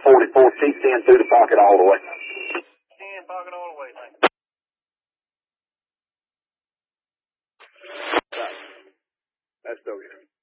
44, keep 10 through the pocket all the way. 10 pocket all the way, thank you. That's okay.